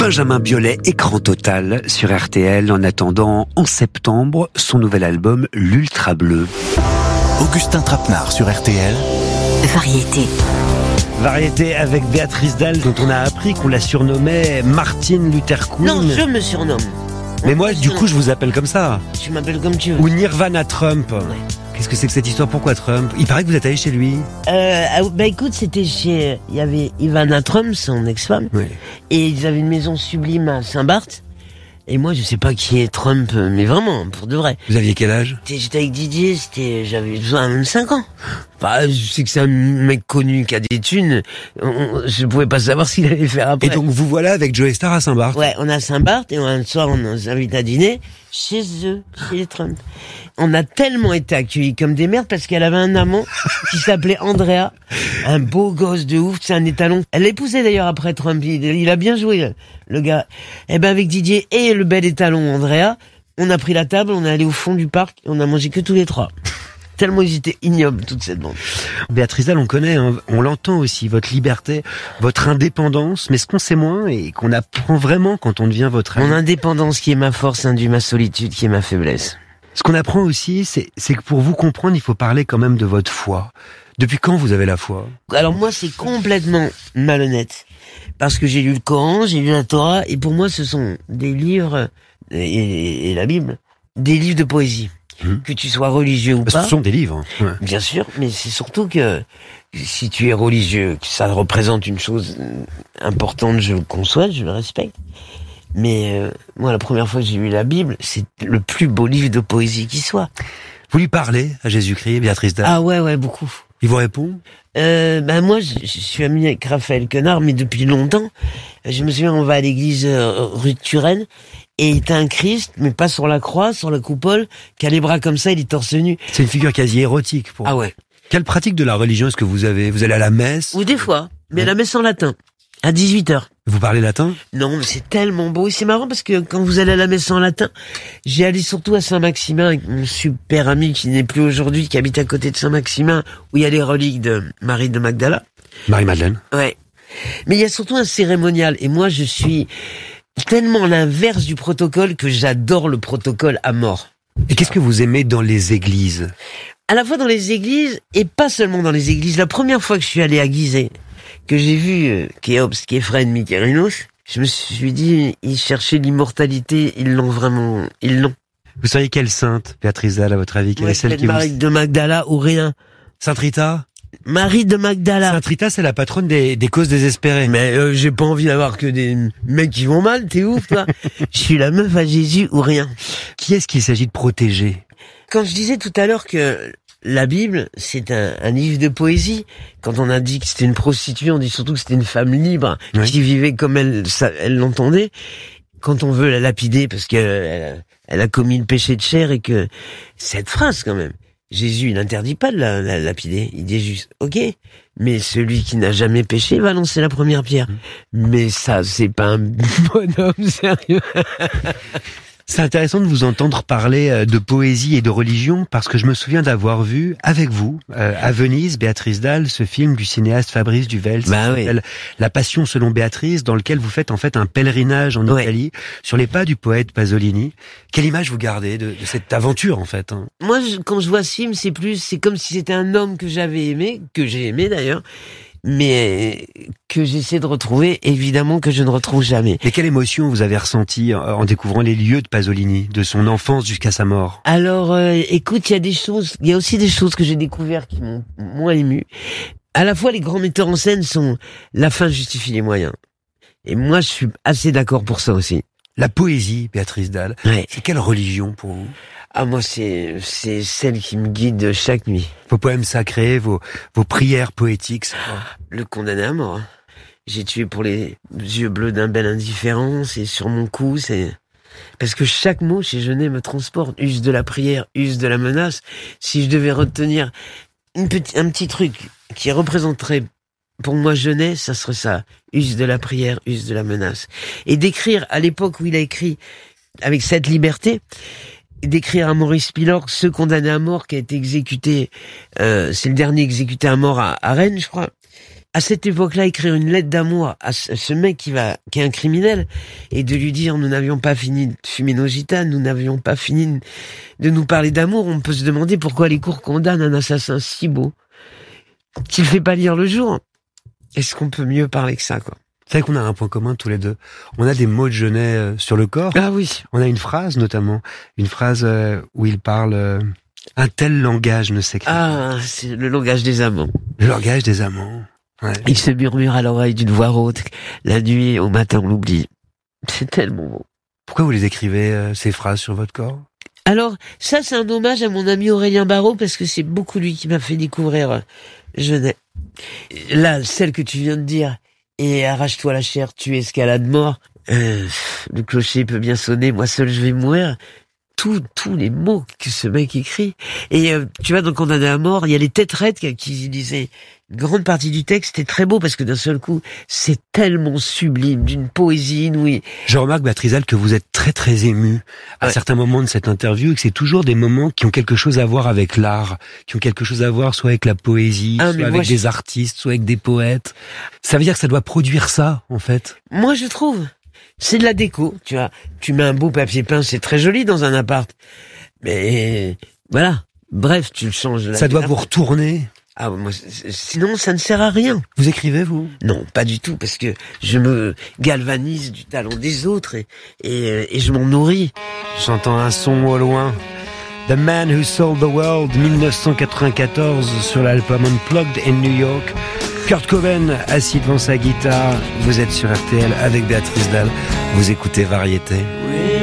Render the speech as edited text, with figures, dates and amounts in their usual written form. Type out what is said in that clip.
Benjamin Biolay, écran total sur RTL en attendant en septembre son nouvel album L'Ultra Bleu. Augustin Trapenard sur RTL. Variété. Variété avec Béatrice Dalle, dont on a appris qu'on la surnommait Martin Luther Queen. Non, je me surnomme. Mais moi, du coup, je vous appelle comme ça. Tu m'appelles comme tu veux. Ou Nirvana Trump. Ouais. Qu'est-ce que c'est que cette histoire? Pourquoi Trump? Il paraît que vous êtes allé chez lui. Écoute, c'était chez... Il y avait Ivana Trump, son ex-femme. Oui. Et ils avaient une maison sublime à Saint-Barth. Et moi, je sais pas qui est Trump, mais vraiment, pour de vrai. Vous aviez quel âge? J'étais avec Didier, j'avais 25 ans. Enfin, je sais que c'est un mec connu qui a des thunes. Je pouvais pas savoir ce qu'il allait faire après. Et donc vous voilà avec Joe Star à Saint-Barth. Ouais, on est à Saint-Barth et un soir on nous invite à dîner chez eux, chez les Trump. On a tellement été accueillis comme des merdes parce qu'elle avait un amant qui s'appelait Andrea, un beau gosse de ouf, c'est un étalon. Elle l'épousait d'ailleurs après Trump, il a bien joué le gars. Et ben avec Didier et le bel étalon Andrea, on a pris la table, on est allé au fond du parc, on a mangé que tous les trois. Tellement ils étaient ignobles, toute cette bande. Béatrice Dalle, on connaît, hein, on l'entend aussi, votre liberté, votre indépendance, mais ce qu'on sait moins et qu'on apprend vraiment quand on devient votre ami. Mon indépendance qui est ma force induit ma solitude qui est ma faiblesse. Ce qu'on apprend aussi, c'est que pour vous comprendre, il faut parler quand même de votre foi. Depuis quand vous avez la foi? Alors moi, c'est complètement malhonnête. Parce que j'ai lu le Coran, j'ai lu la Torah, et pour moi, ce sont des livres, et la Bible, des livres de poésie. Que tu sois religieux ou pas. Ce sont des livres. Ouais. Bien sûr, mais c'est surtout que si tu es religieux, que ça représente une chose importante, je le conçois, je le respecte. Mais moi, la première fois que j'ai lu la Bible, c'est le plus beau livre de poésie qui soit. Vous lui parlez à Jésus-Christ, Béatrice Dalle? Ah ouais, beaucoup. Il vous répond? Moi, je suis ami avec Raphaël Quenard, mais depuis longtemps. Je me souviens, on va à l'église rue de Turenne, et il a un Christ, mais pas sur la croix, sur la coupole, qui a les bras comme ça, il est torse nu. C'est une figure quasi érotique pour vous. Ah ouais. Quelle pratique de la religion est-ce que vous avez? Vous allez à la messe? Ou des fois, mais la messe en latin, à 18h. Vous parlez latin? Non, mais c'est tellement beau. Et c'est marrant parce que quand vous allez à la messe en latin, j'ai allé surtout à Saint-Maximin avec mon super ami qui n'est plus aujourd'hui, qui habite à côté de Saint-Maximin, où il y a les reliques de Marie de Magdala. Marie-Madeleine. Ouais. Mais il y a surtout un cérémonial. Et moi, je suis tellement l'inverse du protocole que j'adore le protocole à mort. Et qu'est-ce que vous aimez dans les églises? À la fois dans les églises, et pas seulement dans les églises. La première fois que je suis allé à Gizeh, que j'ai vu Khéops, Képhren, Mykérinos, je me suis dit, ils cherchaient l'immortalité, ils l'ont. Vous seriez quelle sainte, Béatrice Dalle, à votre avis? Quelle est celle qui Marie de Magdala ou rien. Sainte Rita? Marie de Magdala. Sainte Rita, c'est la patronne des causes désespérées. Mais j'ai pas envie d'avoir que des mecs qui vont mal, t'es ouf, toi. Je suis la meuf à Jésus ou rien. Qui est-ce qu'il s'agit de protéger? Quand je disais tout à l'heure que la Bible, c'est un livre de poésie. Quand on a dit que c'était une prostituée, on dit surtout que c'était une femme libre, oui, qui vivait comme elle l'entendait. Quand on veut la lapider parce que elle a commis le péché de chair et que cette phrase quand même, Jésus, il n'interdit pas de la lapider. Il dit juste, ok, mais celui qui n'a jamais péché va lancer la première pierre. Mais ça, c'est pas un bonhomme sérieux. C'est intéressant de vous entendre parler de poésie et de religion parce que je me souviens d'avoir vu avec vous à Venise, Béatrice Dalle, ce film du cinéaste Fabrice Duvels, oui. La Passion selon Béatrice, dans lequel vous faites en fait un pèlerinage en Italie sur les pas du poète Pasolini. Quelle image vous gardez de cette aventure en fait, hein? Moi, quand je vois ce film, c'est comme si c'était un homme que j'avais aimé, que j'ai aimé d'ailleurs, mais que j'essaie de retrouver, évidemment que je ne retrouve jamais. Et quelle émotion vous avez ressentie en découvrant les lieux de Pasolini, de son enfance jusqu'à sa mort? Alors, écoute, il y a aussi des choses que j'ai découvertes qui m'ont moins ému. À la fois, les grands metteurs en scène sont la fin justifie les moyens. Et moi, je suis assez d'accord pour ça aussi. La poésie, Béatrice Dalle, ouais. C'est quelle religion pour vous? Ah, moi, c'est celle qui me guide chaque nuit. Vos poèmes sacrés, vos prières poétiques, c'est quoi? Le condamné à mort. J'ai tué pour les yeux bleus d'un bel indifférent, c'est sur mon cou, c'est... Parce que chaque mot chez Genet me transporte. Use de la prière, use de la menace. Si je devais retenir un petit truc qui représenterait pour moi Genet, ça serait ça. Use de la prière, use de la menace. Et d'écrire à l'époque où il a écrit avec cette liberté, d'écrire à Maurice Pilor, ce condamné à mort qui a été exécuté, c'est le dernier exécuté à mort à Rennes, je crois. à cette époque-là, écrire une lettre d'amour à ce mec qui est un criminel, et de lui dire, nous n'avions pas fini de fumer nos gitanes, nous n'avions pas fini de nous parler d'amour, on peut se demander pourquoi les cours condamnent un assassin si beau, qu'il fait pas lire le jour. Est-ce qu'on peut mieux parler que ça, quoi? C'est vrai qu'on a un point commun tous les deux. On a des mots de Genet sur le corps. Ah oui. On a une phrase notamment, une phrase où il parle un tel langage ne s'écrit pas. Ah, c'est le langage des amants. Le langage des amants. Ouais. Il se murmure à l'oreille d'une voix rauque. La nuit, au matin, on l'oublie. C'est tellement beau. Pourquoi vous les écrivez ces phrases sur votre corps? Alors, ça, c'est un hommage à mon ami Aurélien Barraud, parce que c'est beaucoup lui qui m'a fait découvrir Genet. Là, celle que tu viens de dire, et arrache-toi la chair, tu escalades mort. Le clocher peut bien sonner, moi seul je vais mourir. Tous les mots que ce mec écrit. Et tu vois, dans Condamné à mort, il y a les têtes raides qui disaient une grande partie du texte est très beau parce que d'un seul coup, c'est tellement sublime, d'une poésie inouïe. Je remarque, Béatrice Dalle, que vous êtes très très émue à certains moments de cette interview et que c'est toujours des moments qui ont quelque chose à voir avec l'art, qui ont quelque chose à voir soit avec la poésie, soit avec des artistes, soit avec des poètes. Ça veut dire que ça doit produire ça, en fait. Moi, je trouve. C'est de la déco, tu vois. Tu mets un beau papier peint, c'est très joli dans un appart. Mais voilà. Bref, tu le changes. Ça doit vous retourner. Ah, moi, sinon, ça ne sert à rien. Vous écrivez, vous? Non, pas du tout, parce que je me galvanise du talent des autres et je m'en nourris. J'entends un son au loin. The Man Who Sold the World, 1994, sur l'album Unplugged in New York. Kurt Cobain, assis devant sa guitare. Vous êtes sur RTL avec Béatrice Dalle. Vous écoutez Variété.